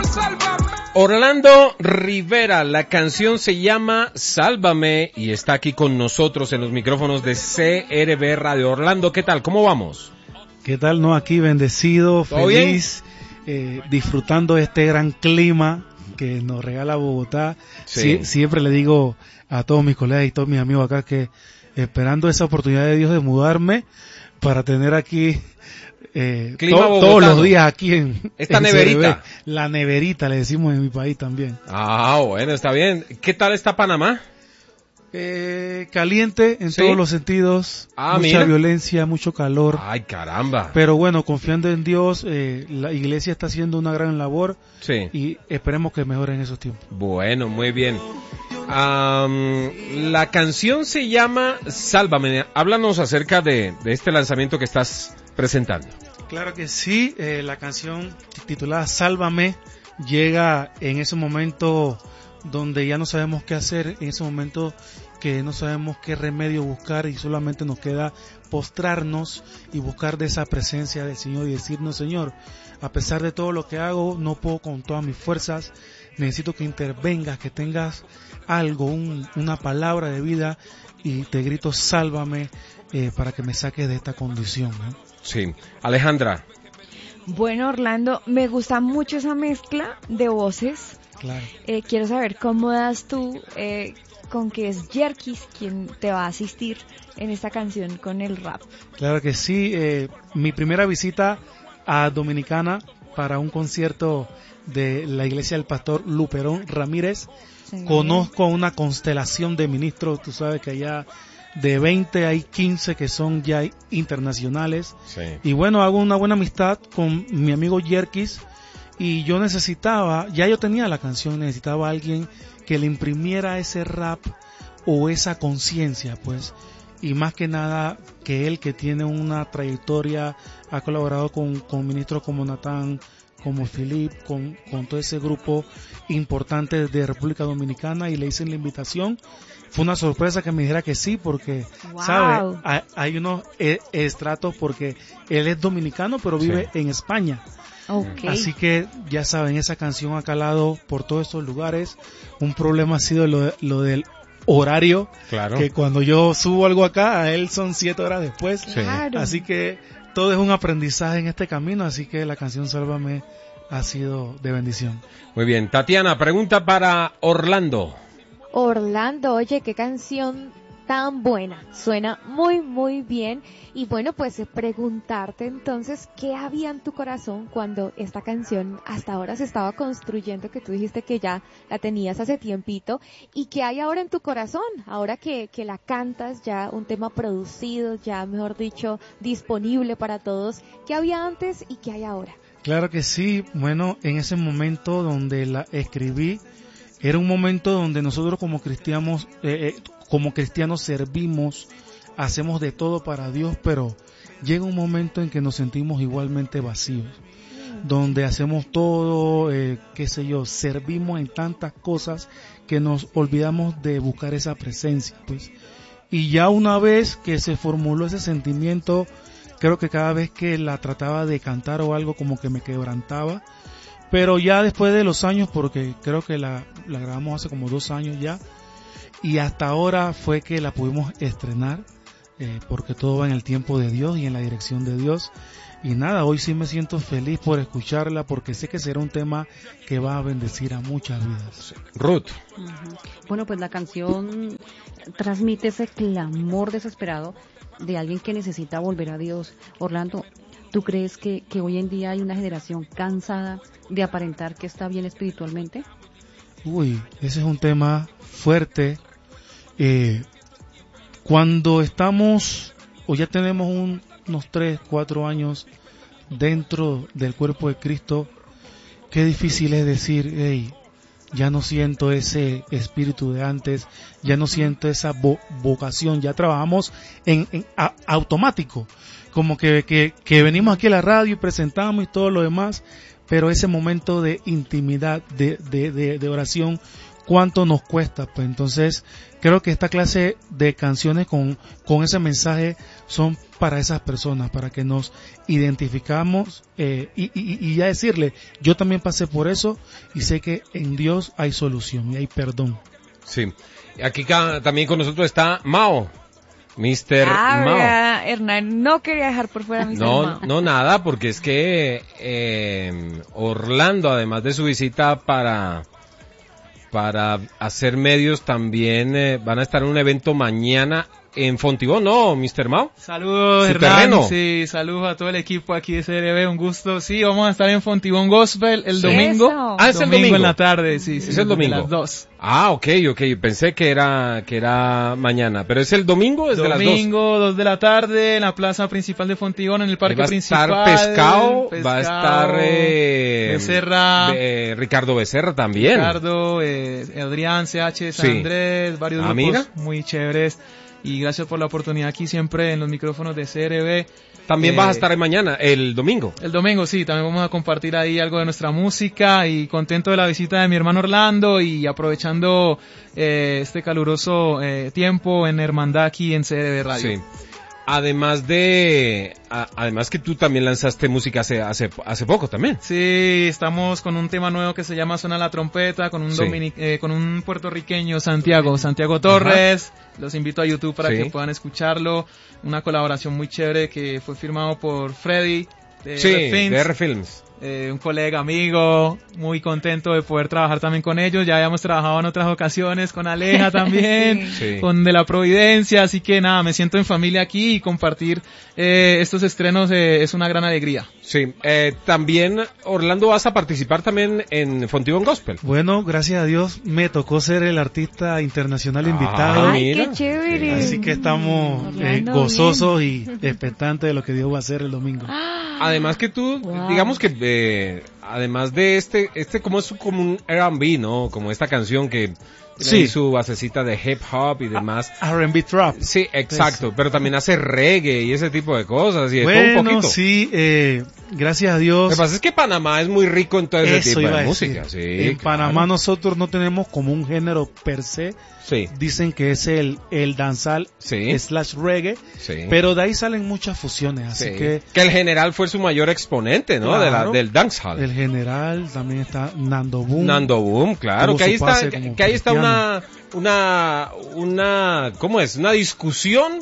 Orlando Rivera, la canción se llama Sálvame y está aquí con nosotros en los micrófonos de CRB Radio. Orlando, ¿qué tal? ¿Cómo vamos? ¿Qué tal? No, aquí bendecido, feliz, disfrutando de este gran clima que nos regala Bogotá. Sí. Siempre le digo a todos mis colegas y todos mis amigos acá que esperando esa oportunidad de Dios de mudarme para tener aquí todos los días aquí en neverita. CRB. La neverita le decimos en mi país también. Ah, bueno, está bien. ¿Qué tal está Panamá? Caliente en todos los sentidos, mucha violencia, mucho calor. Ay, caramba. Pero bueno, confiando en Dios, la iglesia está haciendo una gran labor y esperemos que mejore en esos tiempos. Bueno, muy bien. La canción se llama Sálvame. Háblanos acerca de este lanzamiento que estás presentando. Claro que sí, la canción titulada Sálvame llega en ese momento donde ya no sabemos qué hacer, en ese momento que no sabemos qué remedio buscar y solamente nos queda postrarnos y buscar de esa presencia del Señor y decirnos: Señor, a pesar de todo lo que hago, no puedo con todas mis fuerzas, necesito que intervengas, que tengas algo, una palabra de vida, y te grito sálvame para que me saques de esta condición, ¿no? Sí. Alejandra. Bueno, Orlando, me gusta mucho esa mezcla de voces. Claro. Quiero saber cómo das tú con que es Jerkis quien te va a asistir en esta canción con el rap. Claro que sí, mi primera visita a Dominicana para un concierto de la iglesia del pastor Luperón Ramírez. Sí. Conozco una constelación de ministros, tú sabes que allá de 20 hay 15 que son ya internacionales. Sí. Y bueno, hago una buena amistad con mi amigo Jerkis y yo necesitaba, ya yo tenía la canción, necesitaba a alguien que le imprimiera ese rap o esa conciencia, pues, y más que nada que él, que tiene una trayectoria, ha colaborado con ministros como Natán, como Philip, con todo ese grupo importante de República Dominicana, y le hice la invitación. Fue una sorpresa que me dijera que sí, porque, wow, ¿sabe? Hay unos estratos, porque él es dominicano, pero vive en España. Okay. Así que, ya saben, esa canción ha calado por todos estos lugares. Un problema ha sido lo del horario, claro, que cuando yo subo algo acá, a él son 7 horas después. Claro. Así que todo es un aprendizaje en este camino, así que la canción Sálvame ha sido de bendición. Muy bien. Tatiana, pregunta para Orlando. Orlando, oye, qué canción tan buena, suena muy muy bien. Y bueno, pues preguntarte entonces, ¿qué había en tu corazón cuando esta canción hasta ahora se estaba construyendo, que tú dijiste que ya la tenías hace tiempito, y qué hay ahora en tu corazón, ahora que la cantas, ya un tema producido, ya mejor dicho, disponible para todos? ¿Qué había antes y qué hay ahora? Claro que sí. Bueno, en ese momento donde la escribí, era un momento donde nosotros como cristianos servimos, hacemos de todo para Dios, pero llega un momento en que nos sentimos igualmente vacíos, donde hacemos todo, servimos en tantas cosas que nos olvidamos de buscar esa presencia, pues. Y ya una vez que se formuló ese sentimiento, creo que cada vez que la trataba de cantar o algo, como que me quebrantaba. Pero ya después de los años, porque creo que la grabamos hace como 2 años ya, y hasta ahora fue que la pudimos estrenar, porque todo va en el tiempo de Dios y en la dirección de Dios. Y nada, hoy sí me siento feliz por escucharla, porque sé que será un tema que va a bendecir a muchas vidas. Ruth. Bueno, pues la canción transmite ese clamor desesperado de alguien que necesita volver a Dios. Orlando, ¿tú crees que hoy en día hay una generación cansada de aparentar que está bien espiritualmente? Uy, ese es un tema fuerte. Cuando estamos, o ya tenemos unos 3, 4 años dentro del cuerpo de Cristo, qué difícil es decir: hey, ya no siento ese espíritu de antes, ya no siento esa vocación, ya trabajamos en automático, como que venimos aquí a la radio y presentamos y todo lo demás, pero ese momento de intimidad, de oración, cuánto nos cuesta. Pues entonces creo que esta clase de canciones con ese mensaje son para esas personas, para que nos identificamos y ya decirle, yo también pasé por eso y sé que en Dios hay solución y hay perdón. Sí. Aquí también con nosotros está Mao. Mr. Mao. Hernán no quería dejar por fuera a Mr. Mao. No, nada, porque es que Orlando, además de su visita para hacer medios, también van a estar en un evento mañana en Fontibón, ¿no, Mr. Mao? Saludos, Hernán. Sí, saludos a todo el equipo aquí de CRB, un gusto. Sí, vamos a estar en Fontibón Gospel el domingo. Eso. Ah, es el domingo en la tarde, sí. Es el domingo. A las 2. Ah, ok. Pensé que era mañana, pero es el domingo desde las 2. Domingo, 2 de la tarde, en la plaza principal de Fontibón, en el parque principal. Va a estar Pescado, va a estar Becerra, Ricardo Becerra también. Ricardo, Adrián, CH, San Andrés, varios grupos muy chéveres. Y gracias por la oportunidad aquí siempre en los micrófonos de CRB. También vas a estar mañana, el domingo. El domingo, sí, también vamos a compartir ahí algo de nuestra música y contento de la visita de mi hermano Orlando y aprovechando este caluroso tiempo en hermandad aquí en CRB Radio. Sí. Además que tú también lanzaste música hace poco también. Sí, estamos con un tema nuevo que se llama Suena la Trompeta, con un con un puertorriqueño, Santiago Torres. Ajá. Los invito a YouTube para que puedan escucharlo. Una colaboración muy chévere que fue firmado por Freddy de R Films. Un colega, amigo, muy contento de poder trabajar también con ellos. Ya habíamos trabajado en otras ocasiones con Aleja también, con De la Providencia, así que nada, me siento en familia aquí y compartir estos estrenos es una gran alegría. Sí, también, Orlando, vas a participar también en Fontibón Gospel. Bueno, gracias a Dios me tocó ser el artista internacional invitado. ¡Ay, qué chévere! Así que estamos gozosos y expectantes de lo que Dios va a hacer el domingo. Además que tú, digamos que además de este como es como un R&B, ¿no? Como esta canción que tiene su basecita de hip hop y demás. R&B trap. Sí, exacto, Eso. Pero también hace reggae y ese tipo de cosas y de todo un poquito. Sí, gracias a Dios. Lo que pasa es que Panamá es muy rico en todo ese tipo de música. Sí, en Panamá nosotros no tenemos como un género per se. Sí. Dicen que es el danzal / reggae, pero de ahí salen muchas fusiones, así que el general fue su mayor exponente, ¿no? Claro, del dancehall. El general, también está Nando Boom, claro, que ahí está una ¿cómo es? Una discusión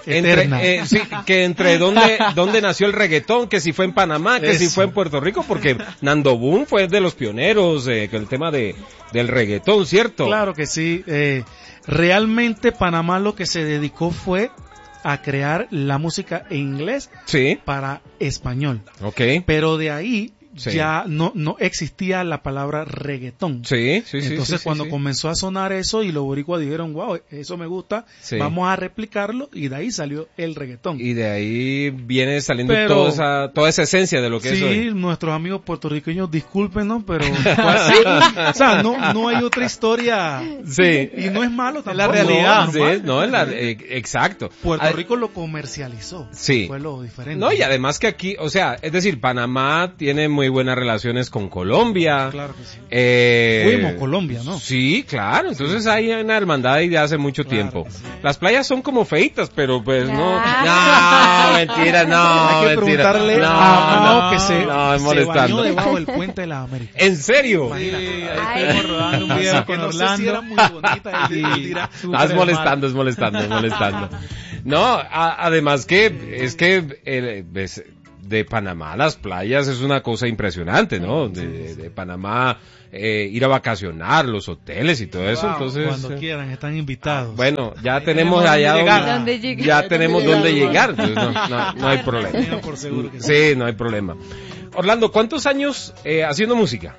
entre dónde nació el reggaetón, que si fue en Panamá, que si fue en Puerto Rico, porque Nando Boom fue de los pioneros con el tema del reggaetón, ¿cierto? Claro que sí. Realmente Panamá lo que se dedicó fue a crear la música en inglés para español. Okay. Pero de ahí ya no existía la palabra reggaetón. Entonces cuando comenzó a sonar eso y los boricuas dijeron, wow, eso me gusta, vamos a replicarlo, y de ahí salió el reggaetón. Y de ahí viene saliendo toda esa esencia de lo que es hoy. Sí, nuestros amigos puertorriqueños, discúlpenos, pero o sea, no hay otra historia. Sí. Y no es malo tampoco. La realidad. Exacto. Puerto Rico lo comercializó. Sí. Fue lo diferente. No, y además que aquí, o sea, es decir, Panamá tiene muy buenas relaciones con Colombia. Claro que sí. Fuimos Colombia, ¿no? Sí, claro. Entonces hay una hermandad ahí de hace mucho tiempo. Sí. Las playas son como feitas, pero pues no, mentira, no. Hay que preguntarle a Mao que se molestando. Bañó debajo del puente de las Américas. ¿En serio? Sí, ahí estuvimos rodando un video con Orlando. No sé si era muy bonita. Es molestando. No, además que es que de Panamá las playas es una cosa impresionante, ¿no? De Panamá ir a vacacionar, los hoteles y todo eso. Entonces cuando quieran están invitados. Bueno, ya tenemos allá donde llegar, entonces no hay problema. Por seguro que sí, no hay problema. Orlando, ¿cuántos años haciendo música?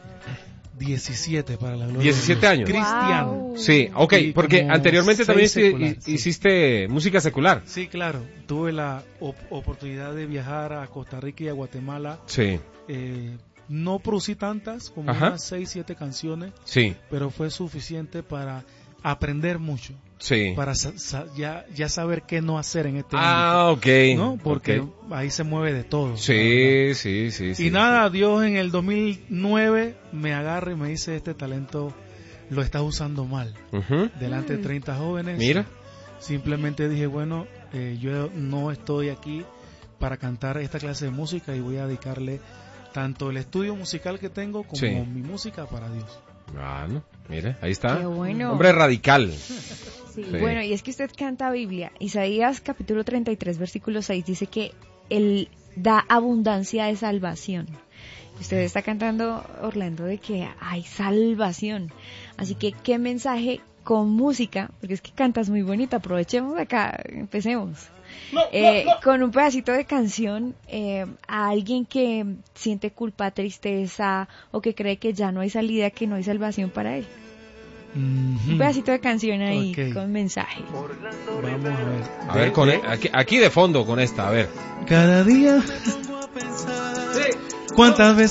17 para la gloria. 17 años. Cristiano. Wow. Sí, okay, porque anteriormente también hiciste música secular. Sí, claro. Tuve la oportunidad de viajar a Costa Rica y a Guatemala. Sí. No producí tantas, como unas 6, 7 canciones. Sí. Pero fue suficiente para aprender mucho. Sí. Para ya saber qué no hacer en este ámbito. Okay. ¿No? Porque ahí se mueve de todo. Sí. Y nada, Dios en el 2009 me agarra y me dice, este talento lo estás usando mal. Delante de 30 jóvenes. Mira. Simplemente dije, bueno, yo no estoy aquí para cantar esta clase de música y voy a dedicarle tanto el estudio musical que tengo como mi música para Dios. Bueno, mire, ahí está. Qué bueno. Hombre radical. Sí. Bueno, y es que usted canta Biblia. Isaías capítulo 33, versículo 6 dice que Él da abundancia de salvación. Usted está cantando, Orlando, de que hay salvación. Así que, ¿qué mensaje con música? Porque es que cantas muy bonito. Aprovechemos acá, empecemos. Con un pedacito de canción a alguien que siente culpa, tristeza o que cree que ya no hay salida, que no hay salvación para él. Un pedacito de canción ahí con mensaje. Vamos a ver con aquí de fondo con esta, a ver. Cada día cuántas veces